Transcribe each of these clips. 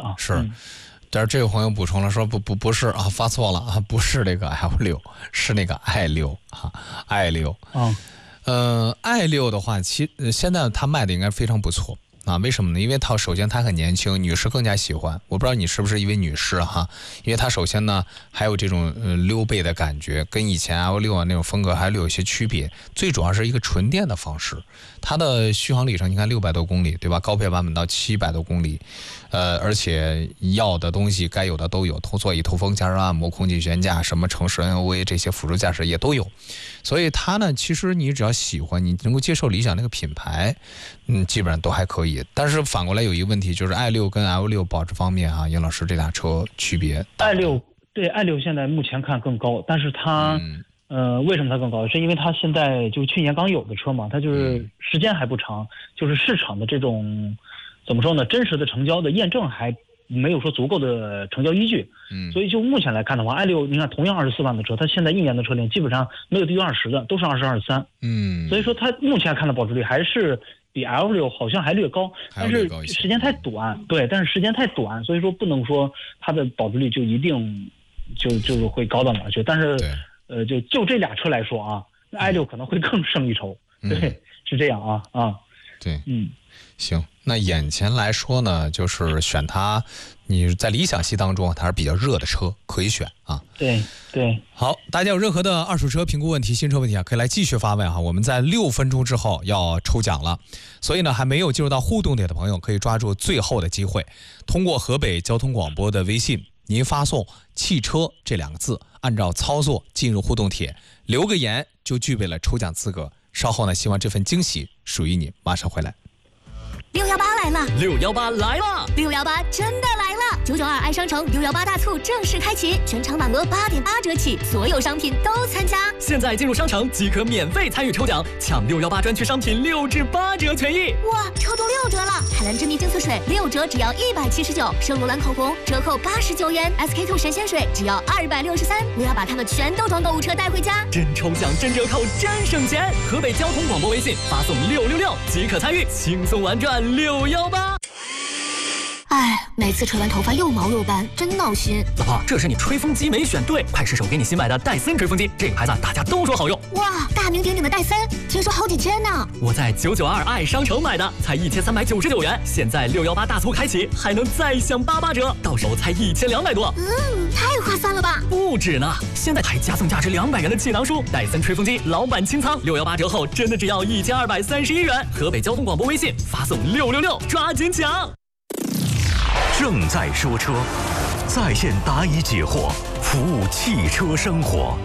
啊。 是。但是这个朋友补充了说不是啊，发错了啊，不是那个 L6，是那个 i6啊 ，i6。i6的话，现在它卖的应该非常不错啊。为什么呢？因为它首先它很年轻，女士更加喜欢。我不知道你是不是一位女士哈，因为它首先呢还有这种溜背的感觉，跟以前 L6啊那种风格还有一些区别。最主要是一个纯电的方式，它的续航里程你看600多公里，对吧？高配版本到700多公里。而且要的东西该有的都有，座椅、透风、加热按摩、空气悬架，什么城市 NOA 这些辅助驾驶也都有。所以它呢，其实你只要喜欢，你能够接受理想那个品牌，基本上都还可以。但是反过来有一个问题，就是 i6 跟 L6 保值方面啊，尹老师这俩车区别。 i6现在目前看更高，但是它为什么它更高？是因为它现在就去年刚有的车嘛，它就是时间还不长，就是市场的这种。怎么说呢？真实的成交的验证还没有说足够的成交依据，所以就目前来看的话 ，i6 你看同样24万的车，它现在1年的车龄基本上没有低于20的，都是20、23，所以说它目前看的保值率还是比 L6 好像还略高，但是时间太短，对，但是时间太短，所以说不能说它的保值率就一定就会高到哪去，但是就这俩车来说啊，i6 可能会更胜一筹，对，是这样啊， 对，行。那眼前来说呢，就是选它，你在理想系当中它是比较热的车，可以选啊。 对。 好，大家有任何的二手车评估问题、新车问题啊，可以来继续发问哈。我们在6分钟之后要抽奖了，所以呢，还没有进入到互动点的朋友，可以抓住最后的机会，通过河北交通广播的微信，您发送“汽车”这2个字，按照操作进入互动帖，留个言就具备了抽奖资格。稍后呢，希望这份惊喜属于你。马上回来。 618来了 ，618来了 ，618真的来了！992爱商城618大促正式开启，全场满额8.8折起，所有商品都参加。 现在进入商城即可免费参与抽奖，抢618专区商品6至8折权益。 哇，抽中6折了！海蓝之谜净色水6折只要179，圣罗兰口红折扣89元，SK2 神仙水只要263。我要把它们全都装购物车带回家。 真抽奖，真折扣，真省钱！河北交通广播微信发送666即可参与，轻松玩转618。 哎，每次吹完头发又毛又斑，真闹心。 老婆，这是你吹风机没选对，快试试我给你新买的戴森吹风机，这个牌子大家都说好用。 哇，大名鼎鼎的戴森，听说好几千呢。 我在992爱商城买的，才1399元，现在618大促开启，还能再享88折，到手才1200多。 太划算了吧！ 不止呢，现在还加送价值200元的气囊书，戴森吹风机老板清仓，618折后真的只要1231元。河北交通广播微信发送666，抓紧抢！ 正在说车，在线答疑解惑，服务汽车生活。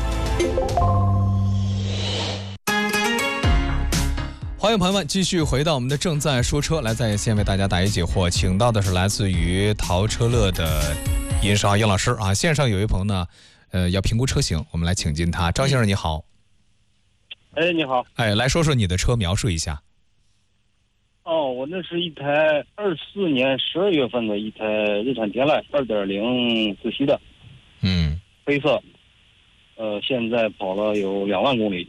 欢迎朋友们继续回到我们的正在说车，来在线为大家答疑解惑，请到的是来自于淘车乐的尹少英老师啊。线上有一朋友呢，要评估车型，我们来请进他。张先生你好。 你好。 来说说你的车，描述一下。 我那是一台24年12月份的一台日产天籁2.0自吸的，黑色，现在跑了有2万公里，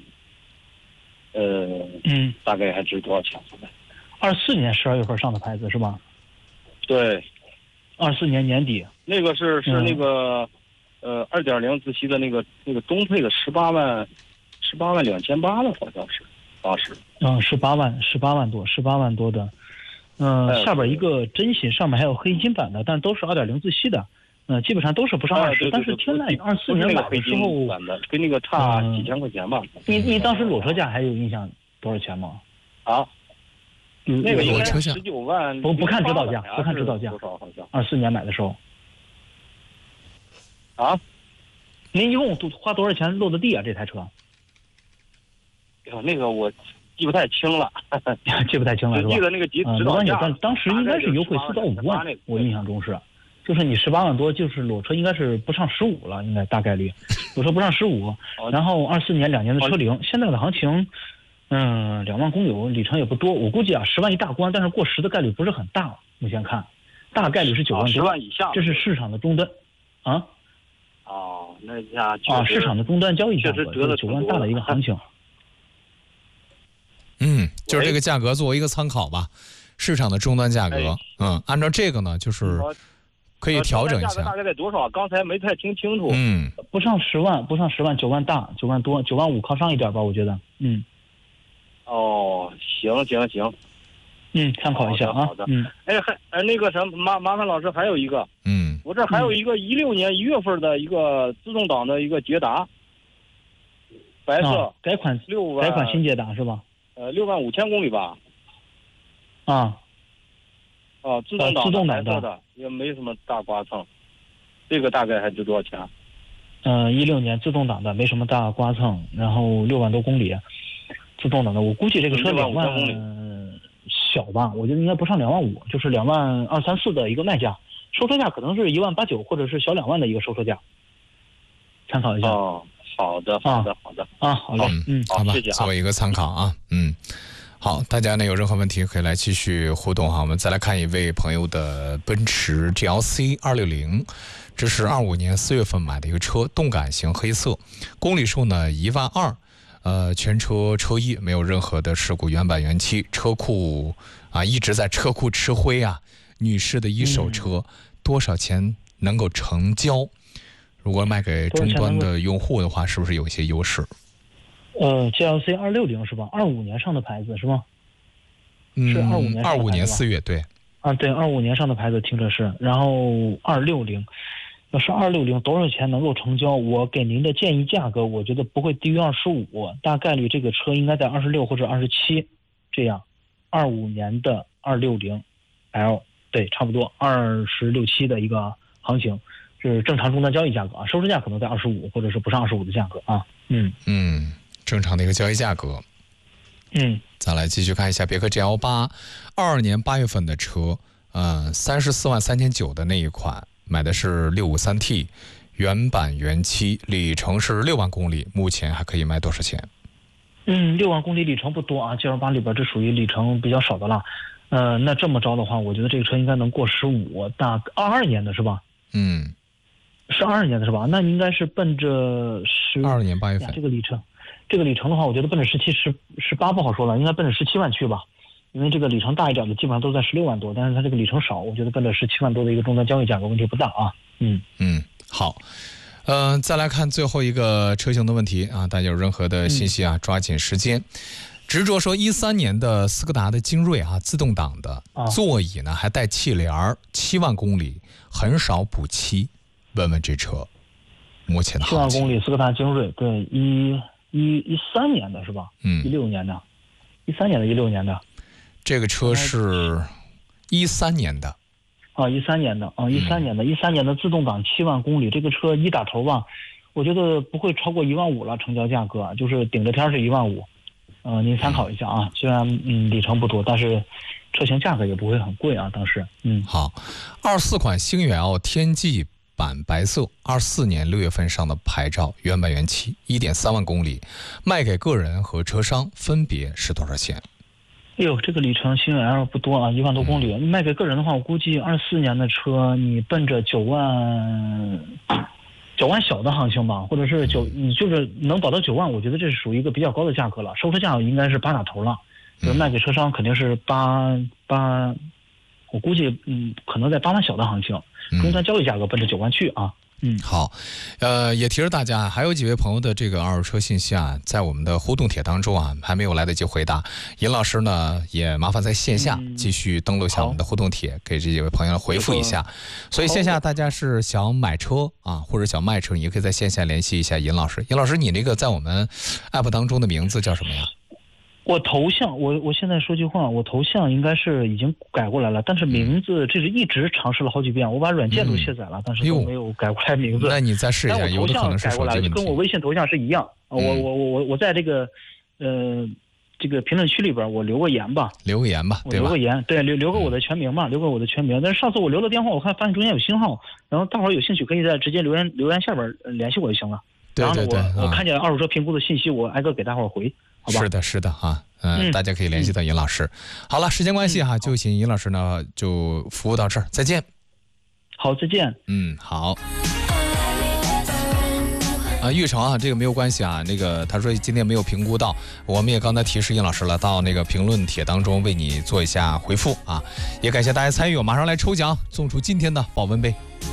大概还值多少钱 ？24年12月份上的牌子是吧？ 对 ，24年年底。 那个是那个2.0自吸的那个中配的18万2800了，好像是18万多的，下边一个真心，上面还有黑金版的，但都是2.0自吸的，基本上都是不上20，但是天籁24年买的时候跟那个差几千块钱吧。 你当时裸车价还有印象多少钱吗？ 那个裸车价 19万， 不看指导价，不看指导价， 多少好像 24年买的时候。您一共花多少钱落的地啊？这台车？ 那个我记不太清了， 记不太清了是吧？ 记得那个指导价， 当时应该是优惠4到5万，我印象中是，就是你18万多，就是裸车应该是不上15了，应该大概率，裸车不上15，然后24年2年的车龄，现在的行情，2万公里里程也不多，我估计10万一大关，但是过10的概率不是很大，目前看，大概率是9万多， 10万以下， 这是市场的终端， 那家市场的终端交易价格就是9万大的一个行情。 就是这个价格作为一个参考吧。 市场的终端价格。按照这个呢，就是可以调整一下。 大概在多少？刚才没太听清楚。 不上10万，9万大，9万多，9万5靠上一点吧，我觉得。 哦，行。 参考一下啊。 好的。还那个什么，麻烦老师还有一个。我这还有一个16年1月份的一个自动挡的一个捷达，白色， 改款新捷达是吧 ？6万5千公里吧。自动挡的也没什么大刮蹭，这个大概还值多少钱 ？16年自动挡的没什么大刮蹭，然后6万多公里，自动挡的，我估计这个车2万公里小吧，我觉得应该不上2万5，就是2万2、3、4的一个卖价，收车价可能是1万8、9，或者是小2万的一个收车价，参考一下。 好的。 好的。 好吧， 谢谢作为一个参考啊。好，大家呢有任何问题可以来继续互动哈。我们再来看一位朋友的奔驰 GLC 260，这是25年4月份买的一个车，动感型黑色，公里数呢1万2，全车车衣没有任何的事故，原版原漆，车库一直在车库吃灰啊。女士的一手车，多少钱能够成交？如果卖给终端的用户的话，是不是有一些优势 ？GLC 260是吧？25年上的牌子是吗？是25年 25年4月，对。 对，25年上的牌子听着是。然后260，要是260多少钱能够成交？我给您的建议价格，我觉得不会低于25，大概率这个车应该在26或者27这样。25年的260L， 对，差不多26、7的一个行情，是正常终端交易价格啊，收市价可能在25或者是不上25的价格啊。 正常的一个交易价格。再来继续看一下别克 GL8，22年8月份的车，34万3900的那一款，买的是 653T， 原版原漆，里程是6万公里，目前还可以卖多少钱 ？6万公里里程不多啊 ，GL8 里边这属于里程比较少的了。那这么着的话，我觉得这个车应该能过15，大22年的是吧？是22年的是吧？那应该是奔着 22年8月份这个里程的话，我觉得奔着17、18不好说了，应该奔着17万去吧。因为这个里程大一点的基本上都在16万多，但是它这个里程少，我觉得奔着17万多的一个终端交易价格问题不大啊。 好。再来看最后一个车型的问题啊，大家有任何的信息啊，抓紧时间。执着说13年的斯柯达的精锐自动挡的，座椅呢还带气帘，7万公里，很少补漆，问问这车目前的行情。7 万公里斯柯达精锐，对，13年的是吧？16年的，13年的16年的， 这个车是13年的。 13年的，13年的自动挡7万公里，这个车一打头吧，我觉得不会超过1万5了，成交价格就是顶着天是1万5。您参考一下啊，虽然里程不多，但是车型价格也不会很贵啊，当时。 好，24款星越 L 天际版白色，24年6月份上的牌照，原版原漆，1.3万公里，卖给个人和车商分别是多少钱？ 这个里程星越 L 不多啊，1万多公里。卖给个人的话，我估计24年的车，你奔着9万小的行情吧，或者是你就是能保到9万，我觉得这是属于一个比较高的价格了。收车价应该是8打头了，卖给车商肯定是8，我估计可能在8万小的行情，终端交易价格奔着9万去啊。 好，也提示大家，还有几位朋友的这个二手车信息在我们的互动帖当中还没有来得及回答。尹老师呢，也麻烦在线下继续登录一下我们的互动帖，给这几位朋友回复一下。所以线下大家是想买车或者想卖车，你也可以在线下联系一下尹老师。尹老师，你那个在我们 app 当中的名字叫什么呀？ 我头像，我现在说句话，我头像应该是已经改过来了，但是名字这是一直尝试了好几遍，我把软件都卸载了，但是都没有改过来名字。 那你再试一下，有的可能是手机问题。 跟我微信头像是一样。我在这个评论区里边我留个言吧，对吧？留个言，对，留个我的全名嘛，留个我的全名。但是上次我留了电话，我发现中间有信号，然后大伙儿有兴趣可以在直接留言下边联系我就行了。然后呢，我看见二手车评估的信息，我挨个给大伙儿回。 是的大家可以联系到尹老师。好了，时间关系就请尹老师呢就服务到这儿，再见。 好，再见。 好。 玉成啊，这个没有关系啊。那个他说今天没有评估到，我们也刚才提示殷老师了，到那个评论帖当中为你做一下回复啊。也感谢大家参与，我马上来抽奖，送出今天的保温杯。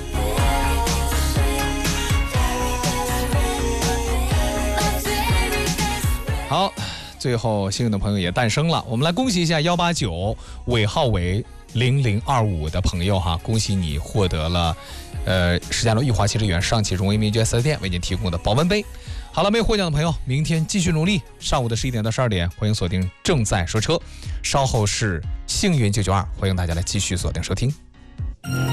好，最后幸运的朋友也诞生了，我们来恭喜一下189尾号为0025的朋友哈，恭喜你获得了石家庄裕华汽车园上汽荣威名爵4S店为您提供的保温杯。好了，没有获奖的朋友，明天继续努力。上午的11点到12点，欢迎锁定正在说车，稍后是幸运992，欢迎大家来继续锁定收听。